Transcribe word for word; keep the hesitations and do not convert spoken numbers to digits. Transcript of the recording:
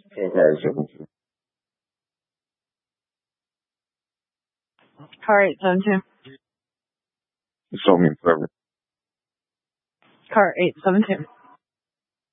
Car eight seven two. Car eight seven two. You sold me seven. Car eight seven two.